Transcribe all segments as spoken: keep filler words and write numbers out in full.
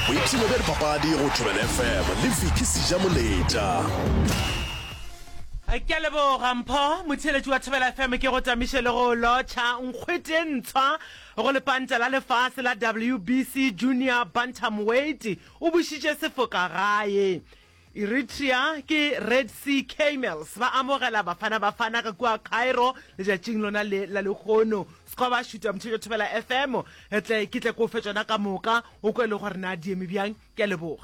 Boipsino ba dipapadi go Thobela F M le Vicky Sijamoleta. Ke a leboga mpho motheletši wa Thobela F M ke go tamiše le go lotšha nkgwete ntshwa go lepanta la lefase la W B C Junior Bantamweight o bušitše sefoka gae. Eritrea ke Red Sea Camels ba amogela bafana bafana ka kwa Cairo le tšatšing lona la lekgono ska ba šuta motšhetšo Thobela F M etle ke tle ko fetšana ka moka o kwe le gore na dieme bjang ke a leboga.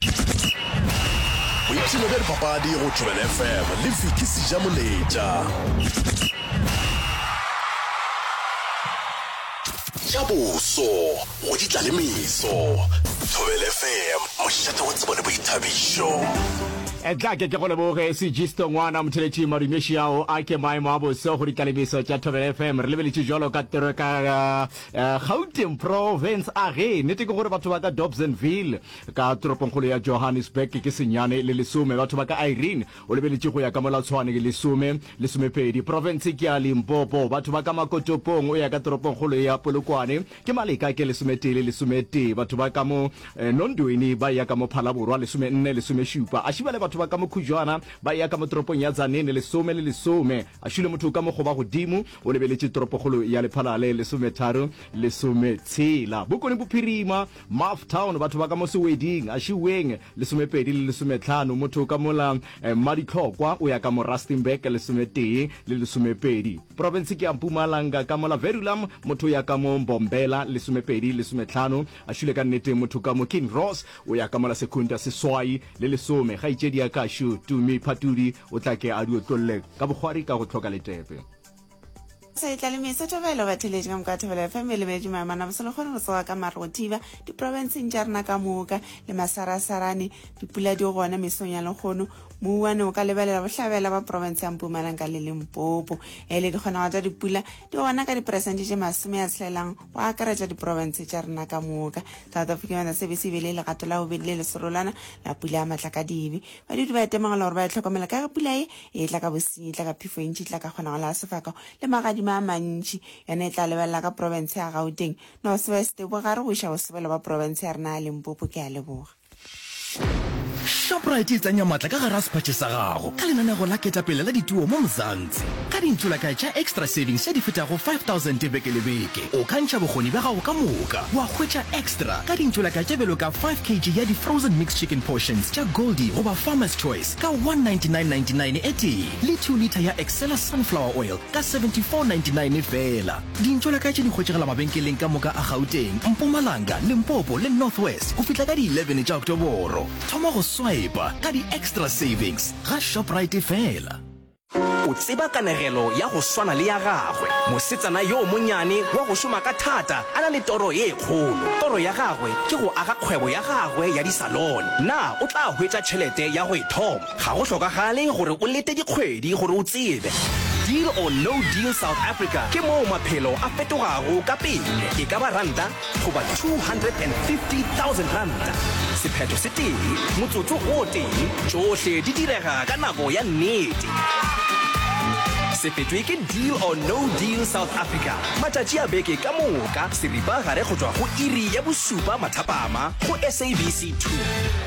Boipsino ba dipapadi go Thobela F M le Vicky Sijamoleta. Jaboso go di tlalemiso Thobela F M mošate wa tsebo le boithabišo. Etla ke ke go leboge se Jisto ngwana motheletši marumeši ao a ke maemo a bose go di tlalemiso tša Thobela F M re lebeletše jalo ka tero ka Gauteng province a ge nete ke gore batho ba ka Dobsonville ka toroponkgolo ya Johannesburg ke senyane le lesome batho ba ka Irene o lebeletše go ya ka molatshwane ke lesome lesomepedi province ke ya Limpopo batho ba ka Makotopong o ya ka toroponkgolo ya Polokwane ke Maleka ke lesometele lesomete batho ba ka mo Nondweni ba ya ka mo Phalaborwa lesome nne lesome šupa a šibale batho ba ka mo Khujwana ba ya ka mo toropong ya Tzaneen lesome le lesome a šile motho ka mo goba godimo o lebeletše toropokgolo ya Lephalale lesome tharo lesome tshela Bokone Bophirima Maftown batho ba ka mo Seweding a šiweng lesome pedi le lesome tlhano motho ka mola eh, Maditlhokwa o ya ka mo Rustenburg lesome tee le lesome pedi province ke ya Mpumalanga ka mola Verulam motho ya ka mo Mbombela lesome pedi lesome tlhano a šile ka nnete motho ka mo King Ross o ya ka mola Sekunda Seswai le lesome ga itšedi ya kashu Tumi Phatudi o tla ke a di otlolle ka bogwari ka go tlhoka letepe. Sa itlalemiso Thobela ba theletše ka moka Thobela F M le medi maemana bosolo kgone go tsoga ka marotiva di provinceng tša rena ka moka le masarasarane dipula di gona mesong ya lekgono muwane o ka lebelela bohlabela ba province ya Mpumalanga le Limpopo e le di kgona ga tša dipula di gona ka diperesente tše masome a tshelelang go akaretša di province tša rena ka moka South Africa bana se be se bele legato la bobedi le lesorolana la pula ya matla ka dibe ba di ba temagela gore ba tlhokomela ka pula e e tla ka bosenyi tla ka phefo e ntši tla ka kgona go la sefaka le magadi ma mantši yone e tla lebelela ka province ya Gauteng North West bogare go iša go sebela ba province ya rena ya Limpopo ke a leboga. Shoprite tsanya matla ka gara sepatše sa gago ka lenaneo la ketapele la dituo mo Mzansi ka dintšholaka tša extra savings tša di fetago five thousand beke le beke o ka ntšha bokgoni ba gago ka moka wa hwetša extra ka dintšholaka tša belo ka five kilograms ya di frozen mixed chicken portions tša Goldie goba Farmer's Choice ka one ninety-nine ninety-nine e tee le two liter ya Excella sunflower oil ka seventy-four ninety-nine fela dintšholaka tše di hwetšegela mabenkeleng ka moka a Gauteng Mpumalanga Limpopo le North West go fihla ka di eleven tša Oktoboro thoma go swipe ka di extra savings ga Shoprite fela. O tseba kanegelo ya go swana le ya gagwe mosetsana yo monyane wa go šoma ka thata a na le toro ye kgolo toro ya gagwe ke go aga kgwebo ya gagwe ya disalon na o tla hwetša tšhelete ya go ithoma ga go hlokagale gore o lete dikgwedi gore o tsebe Deal or No Deal South Africa ke moo maphelo a fetogago ka pele e ka ba ranta goba two hundred fifty thousand ranta sephetho se teng motsotso go teng tšohle di direga ka nako ya nnete se fetwe ke Deal or No Deal South Africa matšatši a beke ka moka seripa gare go tšwa go iri ya bosupa mathapama go S A B C two.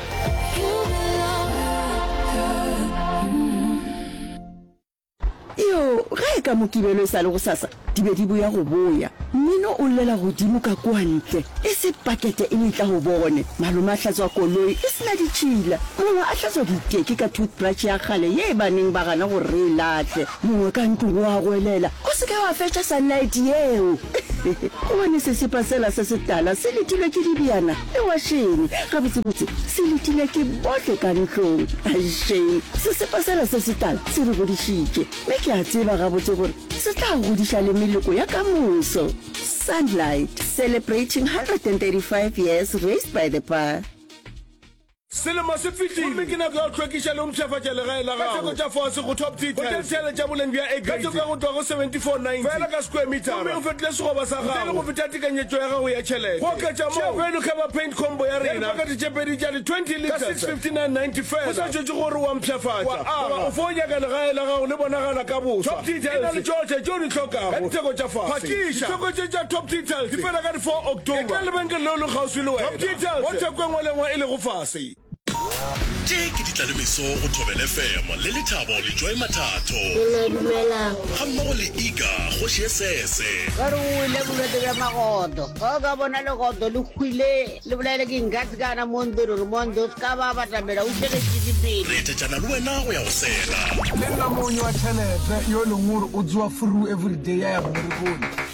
Yo, ge ka mokibelo sa le go sasa di be di boya go boya mmino o lela godimo ka kwantle e se pakete e letla go bone malome a hlatswa koloi e sena ditšhila mongwe a hlatswa diteke ka toothbrush ya kgale ye baneng ba gana gore re latle mongwe ka ntlong wa goelela o se ke wa fetša sunlight yeo go bone sesepa sela se setala se letilwe ke dibiana e washene ga botsebotse se letilwe ke botle ka ntlong ashame sesepa sela se setala se re godišitše mme ke a tseba ga botse gore se tla godiša le meloko ya ka moso Sunlight celebrating one hundred thirty-five years raised by the bar. selemo se fetile mme ke nako ya go tlhwekiša le omtlhafatša legae la gago ka theko tša fase go top details hotele tša boleng bja egate ka go twa go seventy-four ninety fela ka square meter mme o fetile segoba sa gago go feta tekanyetso ya gago ya tšhelete go oketša moo cover paint combo ya rena ka ditšepedi tša di twenty liters ka six fifty-nine ninety fela o sa tšwetse gore wa mpšhafatša o fo nyaka legae la gago le bonagana ka bosa top details ena le tšotlhe tšeo di tlhokago ka ditheko tša fase phakiša ditheko tše tša top details di fela ka di four october ka lebenkele leo le kgauswi le wena top details go theko engwe le engwe e le go fase tše ke ditlalemeso go Thobela F M le lethabo le Joy Mathato ga mmogo le Iga Kgoši Esese ka re o ile bolwetse bja magodo ga o ka bona legodo le hwile le bolaele ke nkatse kana mondoro re mondo se ka ba batamela o šegetše dipele re etetšana le wena go ya go sela le nna monyo wa tšhelete yo leng gore o tsoa free everyday ya ya bomerekone